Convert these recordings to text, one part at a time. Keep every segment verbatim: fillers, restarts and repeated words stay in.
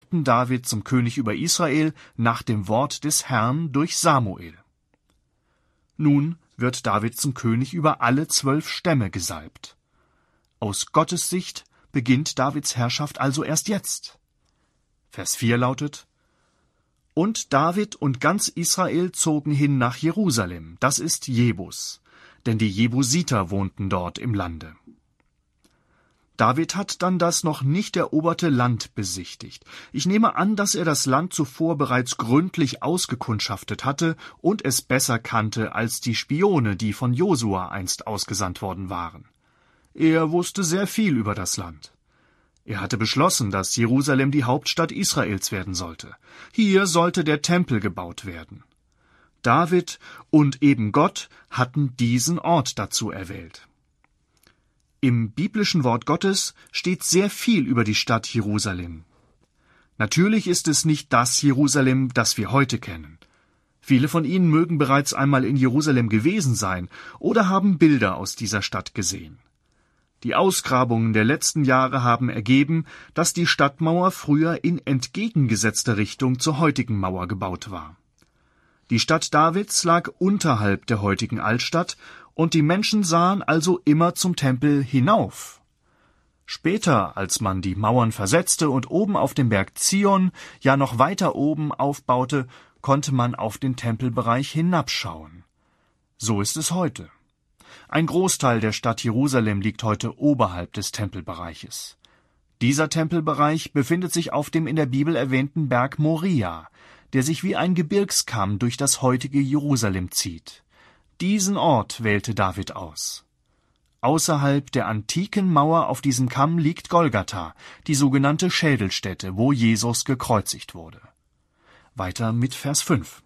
salbten David zum König über Israel nach dem Wort des Herrn durch Samuel. Nun wird David zum König über alle zwölf Stämme gesalbt. Aus Gottes Sicht beginnt Davids Herrschaft also erst jetzt. Vers vier lautet: Und David und ganz Israel zogen hin nach Jerusalem, das ist Jebus, denn die Jebusiter wohnten dort im Lande. David hat dann das noch nicht eroberte Land besichtigt. Ich nehme an, dass er das Land zuvor bereits gründlich ausgekundschaftet hatte und es besser kannte als die Spione, die von Josua einst ausgesandt worden waren. Er wusste sehr viel über das Land. Er hatte beschlossen, dass Jerusalem die Hauptstadt Israels werden sollte. Hier sollte der Tempel gebaut werden. David und eben Gott hatten diesen Ort dazu erwählt. Im biblischen Wort Gottes steht sehr viel über die Stadt Jerusalem. Natürlich ist es nicht das Jerusalem, das wir heute kennen. Viele von Ihnen mögen bereits einmal in Jerusalem gewesen sein oder haben Bilder aus dieser Stadt gesehen. Die Ausgrabungen der letzten Jahre haben ergeben, dass die Stadtmauer früher in entgegengesetzter Richtung zur heutigen Mauer gebaut war. Die Stadt Davids lag unterhalb der heutigen Altstadt, und die Menschen sahen also immer zum Tempel hinauf. Später, als man die Mauern versetzte und oben auf dem Berg Zion, ja noch weiter oben aufbaute, konnte man auf den Tempelbereich hinabschauen. So ist es heute. Ein Großteil der Stadt Jerusalem liegt heute oberhalb des Tempelbereiches. Dieser Tempelbereich befindet sich auf dem in der Bibel erwähnten Berg Moria, der sich wie ein Gebirgskamm durch das heutige Jerusalem zieht. Diesen Ort wählte David aus. Außerhalb der antiken Mauer auf diesem Kamm liegt Golgatha, die sogenannte Schädelstätte, wo Jesus gekreuzigt wurde. Weiter mit Vers fünf.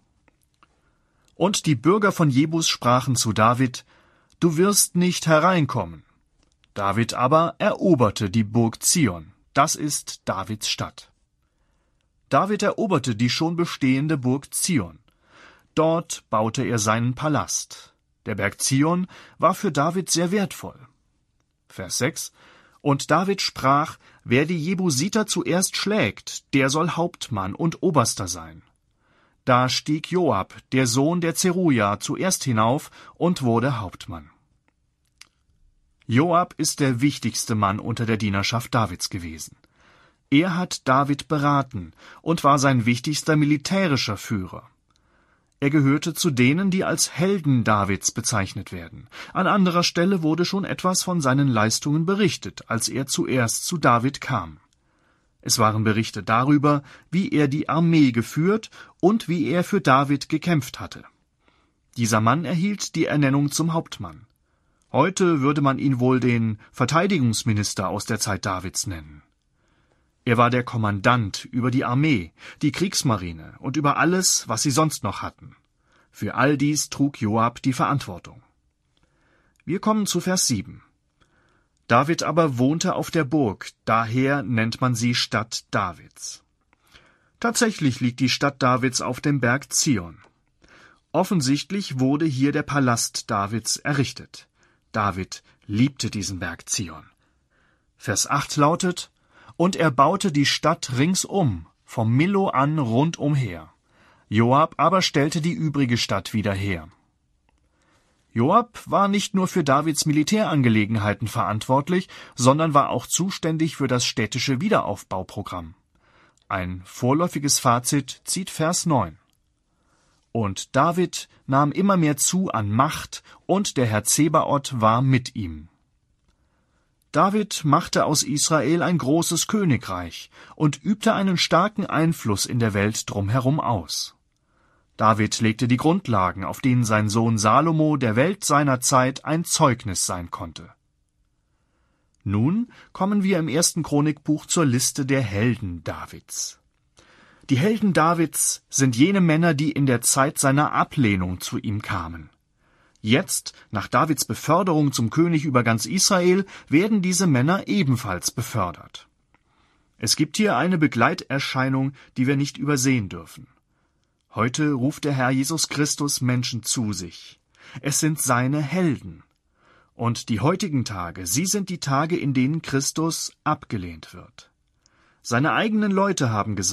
Und die Bürger von Jebus sprachen zu David: Du wirst nicht hereinkommen. David aber eroberte die Burg Zion, das ist Davids Stadt. David eroberte die schon bestehende Burg Zion. Dort baute er seinen Palast. Der Berg Zion war für David sehr wertvoll. Vers sechs. Und David sprach: Wer die Jebusiter zuerst schlägt, der soll Hauptmann und Oberster sein. Da stieg Joab, der Sohn der Zeruja, zuerst hinauf und wurde Hauptmann. Joab ist der wichtigste Mann unter der Dienerschaft Davids gewesen. Er hat David beraten und war sein wichtigster militärischer Führer. Er gehörte zu denen, die als Helden Davids bezeichnet werden. An anderer Stelle wurde schon etwas von seinen Leistungen berichtet, als er zuerst zu David kam. Es waren Berichte darüber, wie er die Armee geführt und wie er für David gekämpft hatte. Dieser Mann erhielt die Ernennung zum Hauptmann. Heute würde man ihn wohl den Verteidigungsminister aus der Zeit Davids nennen. Er war der Kommandant über die Armee, die Kriegsmarine und über alles, was sie sonst noch hatten. Für all dies trug Joab die Verantwortung. Wir kommen zu Vers sieben. David aber wohnte auf der Burg, daher nennt man sie Stadt Davids. Tatsächlich liegt die Stadt Davids auf dem Berg Zion. Offensichtlich wurde hier der Palast Davids errichtet. David liebte diesen Berg Zion. Vers acht lautet: Und er baute die Stadt ringsum, vom Millo an rundumher. Joab aber stellte die übrige Stadt wieder her. Joab war nicht nur für Davids Militärangelegenheiten verantwortlich, sondern war auch zuständig für das städtische Wiederaufbauprogramm. Ein vorläufiges Fazit zieht Vers neun. Und David nahm immer mehr zu an Macht, und der Herr Zebaoth war mit ihm. David machte aus Israel ein großes Königreich und übte einen starken Einfluss in der Welt drumherum aus. David legte die Grundlagen, auf denen sein Sohn Salomo der Welt seiner Zeit ein Zeugnis sein konnte. Nun kommen wir im ersten Chronikbuch zur Liste der Helden Davids. Die Helden Davids sind jene Männer, die in der Zeit seiner Ablehnung zu ihm kamen. Jetzt, nach Davids Beförderung zum König über ganz Israel, werden diese Männer ebenfalls befördert. Es gibt hier eine Begleiterscheinung, die wir nicht übersehen dürfen. Heute ruft der Herr Jesus Christus Menschen zu sich. Es sind seine Helden. Und die heutigen Tage, sie sind die Tage, in denen Christus abgelehnt wird. Seine eigenen Leute haben gesagt,